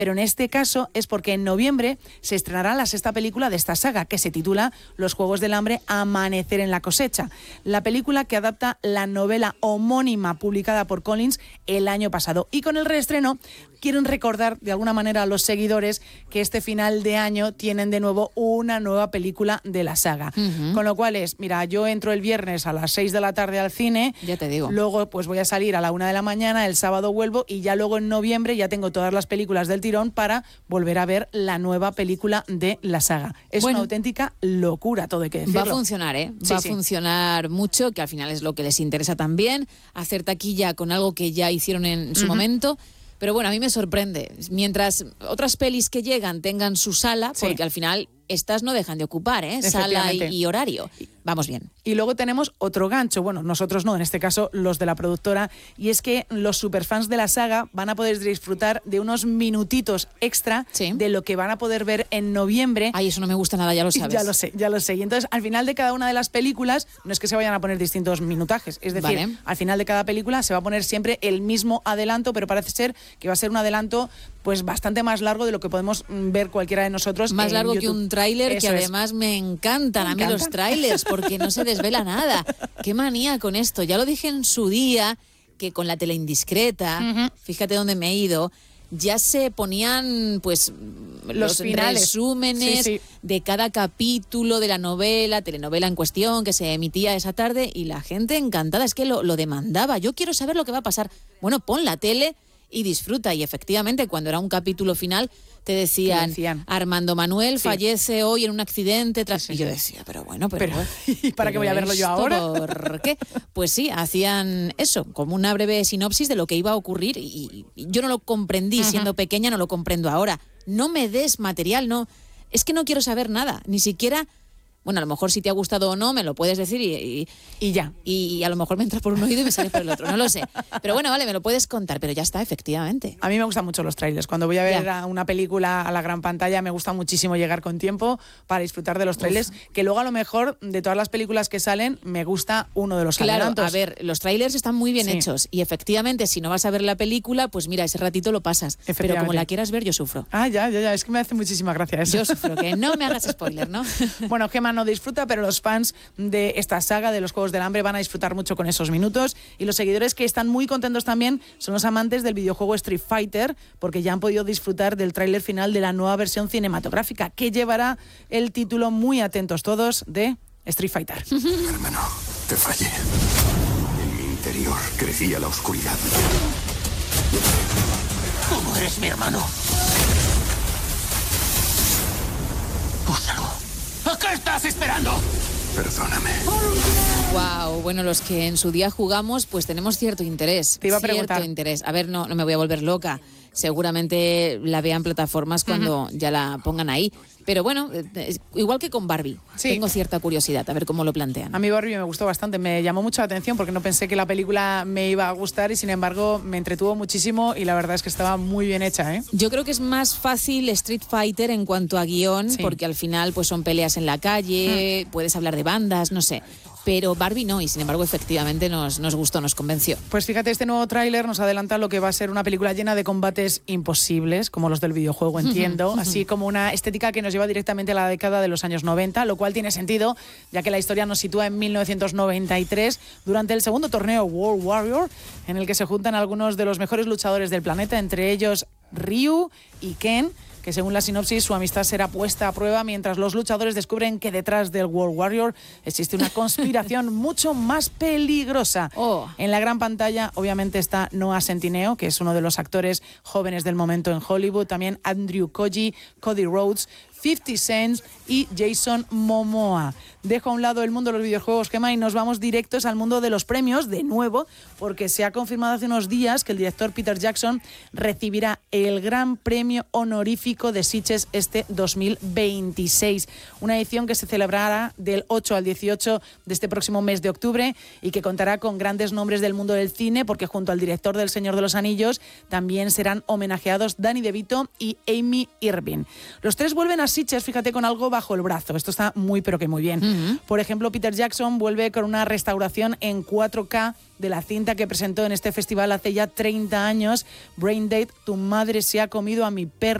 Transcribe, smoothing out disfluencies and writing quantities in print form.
pero en este caso es porque en noviembre se estrenará la sexta película de esta saga, que se titula Los Juegos del Hambre, Amanecer en la cosecha. La película que adapta la novela homónima publicada por Collins el año pasado. Y con el reestreno quieren recordar de alguna manera a los seguidores que este final de año tienen de nuevo una nueva película de la saga. Con lo cual mira, yo entro el viernes a las 6 de la tarde al cine, ya te digo. Luego pues voy a salir a la 1 de la mañana, el sábado vuelvo y ya luego en noviembre ya tengo todas las películas del tirón para volver a ver la nueva película de la saga. Es una auténtica locura, todo hay que decirlo. Va a funcionar, va a funcionar mucho, que al final es lo que les interesa también, hacer taquilla con algo que ya hicieron en su momento. Pero bueno, a mí me sorprende. Mientras otras pelis que llegan tengan su sala, porque al final estas no dejan de ocupar, sala y horario. Vamos bien. Y luego tenemos otro gancho, bueno, nosotros no, en este caso los de la productora, y es que los superfans de la saga van a poder disfrutar de unos minutitos extra de lo que van a poder ver en noviembre. Ay, eso no me gusta nada, ya lo sabes. Ya lo sé. Y entonces, al final de cada una de las películas, no es que se vayan a poner distintos minutajes, es decir, al final de cada película se va a poner siempre el mismo adelanto, pero parece ser que va a ser un adelanto pues bastante más largo de lo que podemos ver cualquiera de nosotros. Más largo que un tráiler, que además me encantan a mí los tráilers, porque no se desvela nada. Qué manía con esto. Ya lo dije en su día, que con la tele indiscreta, fíjate dónde me he ido, ya se ponían pues los resúmenes de cada capítulo de la telenovela en cuestión que se emitía esa tarde, y la gente encantada, es que lo demandaba. Yo quiero saber lo que va a pasar. Bueno, pon la tele y disfruta. Y efectivamente, cuando era un capítulo final, te decían Armando Manuel fallece hoy en un accidente. Y yo decía, pero ¿y para qué voy a verlo yo ahora? ¿Por qué? Pues sí, hacían eso, como una breve sinopsis de lo que iba a ocurrir, y yo no lo comprendí siendo pequeña, no lo comprendo ahora. No me des material, no. Es que no quiero saber nada, ni siquiera. Bueno, a lo mejor si te ha gustado o no, me lo puedes decir y ya. Y a lo mejor me entra por un oído y me sale por el otro, no lo sé. Pero bueno, vale, me lo puedes contar, pero ya está, efectivamente. A mí me gustan mucho los trailers. Cuando voy a ver una película a la gran pantalla, me gusta muchísimo llegar con tiempo para disfrutar de los trailers, que luego a lo mejor de todas las películas que salen, me gusta uno de los adelantos. A ver, los trailers están muy bien hechos y efectivamente, si no vas a ver la película, pues mira, ese ratito lo pasas. Pero como la quieras ver, yo sufro. Ya, es que me hace muchísima gracia eso. Yo sufro, que no me hagas spoiler, ¿no? Bueno, Gemma no disfruta, pero los fans de esta saga de los Juegos del Hambre van a disfrutar mucho con esos minutos, y los seguidores que están muy contentos también son los amantes del videojuego Street Fighter, porque ya han podido disfrutar del tráiler final de la nueva versión cinematográfica, que llevará el título, muy atentos todos, de Street Fighter. Hermano, te fallé. En mi interior crecía la oscuridad. ¿Cómo eres mi hermano? Úsalo. ¿A qué estás esperando? Perdóname. Wow, bueno, los que en su día jugamos, pues tenemos cierto interés. Te iba a preguntar. Cierto interés. A ver, no me voy a volver loca. Seguramente la vean plataformas cuando ya la pongan ahí. Pero bueno, igual que con Barbie, tengo cierta curiosidad a ver cómo lo plantean. A mí Barbie me gustó bastante, me llamó mucho la atención porque no pensé que la película me iba a gustar, y sin embargo me entretuvo muchísimo, y la verdad es que estaba muy bien hecha, ¿eh? Yo creo que es más fácil Street Fighter en cuanto a guión, porque al final pues son peleas en la calle, puedes hablar de bandas, no sé. Pero Barbie no, y sin embargo efectivamente nos gustó, nos convenció. Pues fíjate, este nuevo tráiler nos adelanta lo que va a ser una película llena de combates imposibles, como los del videojuego, entiendo, así como una estética que nos lleva directamente a la década de los años 90, lo cual tiene sentido, ya que la historia nos sitúa en 1993, durante el segundo torneo World Warrior, en el que se juntan algunos de los mejores luchadores del planeta, entre ellos Ryu y Ken, que según la sinopsis su amistad será puesta a prueba mientras los luchadores descubren que detrás del World Warrior existe una conspiración mucho más peligrosa. En la gran pantalla obviamente está Noah Centineo, que es uno de los actores jóvenes del momento en Hollywood, también Andrew Koji, Cody Rhodes, 50 Cent y Jason Momoa. Dejo a un lado el mundo de los videojuegos, Gemma, y nos vamos directos al mundo de los premios, de nuevo, porque se ha confirmado hace unos días que el director Peter Jackson recibirá el gran premio honorífico Pico de Sitges este 2026. Una edición que se celebrará del 8 al 18 de este próximo mes de octubre y que contará con grandes nombres del mundo del cine, porque junto al director del Señor de los Anillos también serán homenajeados Danny DeVito y Amy Irving. Los tres vuelven a Sitges, fíjate, con algo bajo el brazo. Esto está muy pero que muy bien. Por ejemplo, Peter Jackson vuelve con una restauración en 4K de la cinta que presentó en este festival hace ya 30 años, Brain Dead, Tu madre se ha comido a mi perro.